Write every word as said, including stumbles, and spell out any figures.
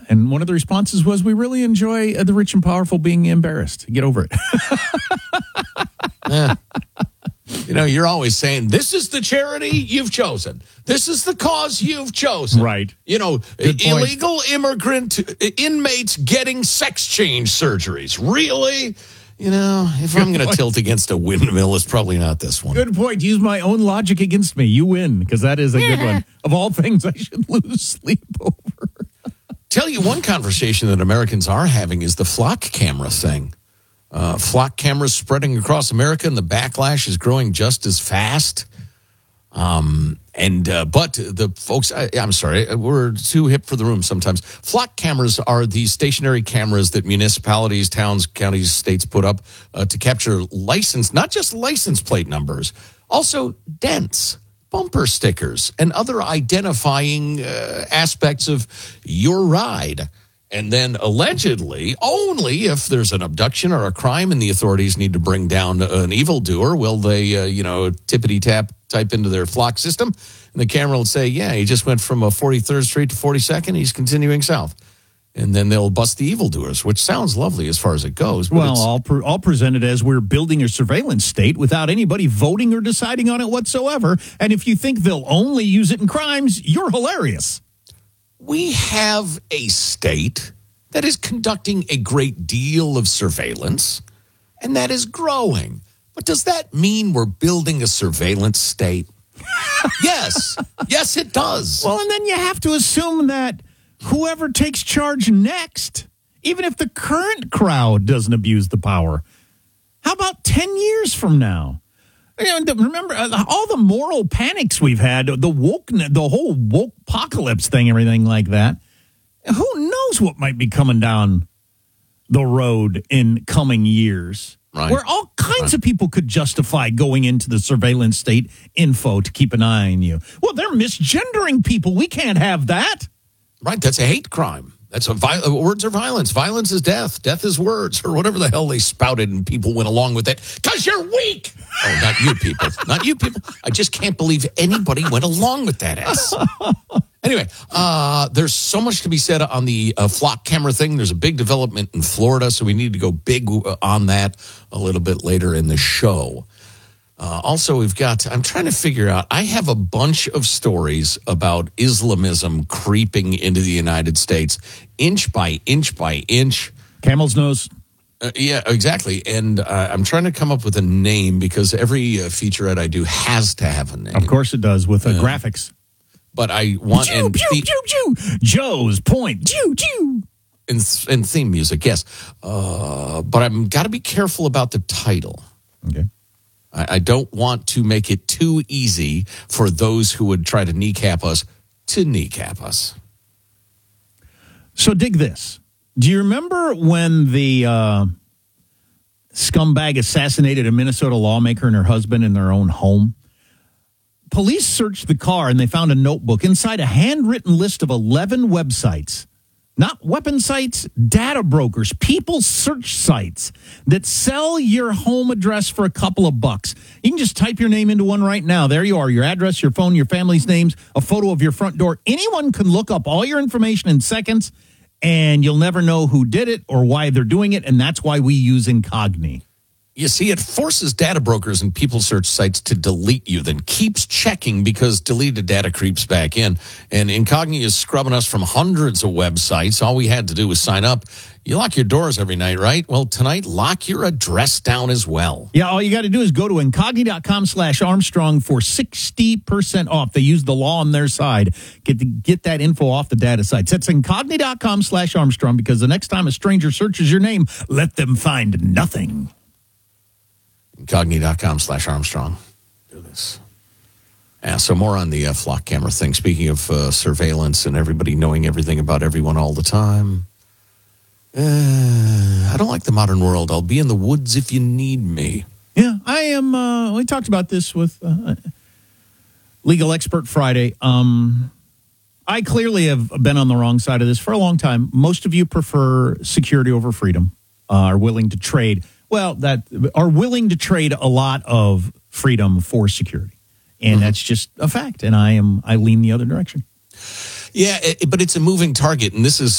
And one of the responses was, we really enjoy uh, the rich and powerful being embarrassed. Get over it. Yeah. You know, you're always saying, this is the charity you've chosen. This is the cause you've chosen. Right. You know, Good point. illegal immigrant inmates getting sex change surgeries. Really? You know, if Good I'm going to point. tilt against a windmill, it's probably not this one. Good point. Use my own logic against me. You win, because that is a good one. Of all things I should lose sleep over. Tell you one conversation that Americans are having is the flock camera thing. Uh, flock cameras spreading across America, and the backlash is growing just as fast. Um, and uh, but the folks, I, I'm sorry, we're too hip for the room sometimes. Flock cameras are the stationary cameras that municipalities, towns, counties, states put up uh, to capture license, not just license plate numbers, also dents, bumper stickers, and other identifying uh, aspects of your ride. And then allegedly, only if there's an abduction or a crime and the authorities need to bring down an evildoer, will they, uh, you know, tippity-tap type into their flock system. And the camera will say, yeah, he just went from a forty-third Street to forty-second. He's continuing south. And then they'll bust the evildoers, which sounds lovely as far as it goes. But Well, all, pre- all presented as we're building a surveillance state without anybody voting or deciding on it whatsoever. And if you think they'll only use it in crimes, you're hilarious. we have a state that is conducting a great deal of surveillance, and that is growing. But does that mean we're building a surveillance state? Yes. Yes, it does. Well, and then you have to assume that whoever takes charge next, even if the current crowd doesn't abuse the power, how about ten years from now? You know, remember uh, all the moral panics we've had, the woke, the whole woke apocalypse thing, everything like that. Who knows what might be coming down the road in coming years? Right. Where all kinds right. of people could justify going into the surveillance state info to keep an eye on you. Well, they're misgendering people. We can't have that. Right. That's a hate crime. That's a vi- words are violence. Violence is death. Death is words, or whatever the hell they spouted, and people went along with it because you're weak. Oh, not you people. Not you people. I just can't believe anybody went along with that ass. Anyway, uh, there's so much to be said on the uh, flock camera thing. There's a big development in Florida, so we need to go big on that a little bit later in the show. Uh, also, we've got, I'm trying to figure out, I have a bunch of stories about Islamism creeping into the United States, inch by inch by inch. Camel's nose. Uh, yeah, exactly. And uh, I'm trying to come up with a name because every uh, featurette I do has to have a name. Of course it does, with uh, Yeah. graphics. But I want... Pew, and pew, the- pew, pew. Joe's point. Pew, pew. and, and theme music, yes. Uh, but I've got to be careful about the title. Okay. I, I don't want to make it too easy for those who would try to kneecap us to kneecap us. So dig this. Do you remember when the uh, scumbag assassinated a Minnesota lawmaker and her husband in their own home? Police searched the car and they found a notebook inside a handwritten list of eleven websites. Not weapon sites, data brokers, people search sites that sell your home address for a couple of bucks. You can just type your name into one right now. There you are, your address, your phone, your family's names, a photo of your front door. Anyone can look up all your information in seconds, and you'll never know who did it or why they're doing it, and that's why we use Incogni. You see, it forces data brokers and people search sites to delete you, then keeps checking because deleted data creeps back in. And Incogni is scrubbing us from hundreds of websites. All we had to do was sign up. You lock your doors every night, right? Well, tonight, lock your address down as well. Yeah, all you got to do is go to incogni.com slash Armstrong for sixty percent off. They use the law on their side. Get the, get that info off the data sites. That's incogni.com slash Armstrong, because the next time a stranger searches your name, let them find nothing. Incogni.com slash Armstrong. Do this. Yeah, so more on the uh, flock camera thing. Speaking of uh, surveillance and everybody knowing everything about everyone all the time. Uh, I don't like the modern world. I'll be in the woods if you need me. Yeah, I am. Uh, we talked about this with uh, Legal Expert Friday. Um, I clearly have been on the wrong side of this for a long time. Most of you prefer security over freedom, uh, are willing to trade. Well, that are willing to trade a lot of freedom for security. And mm-hmm. that's just a fact. And I am I lean the other direction. Yeah, it, but it's a moving target. And this is